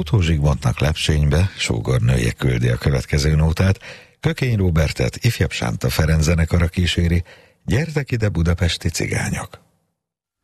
Totó Zsigmontnak Lepsénybe, sógornője küldi a következő nótát, Kökény Róbertet ifjabb Sánta Ferenc zenekara kíséri, Gyertek ide budapesti cigányok!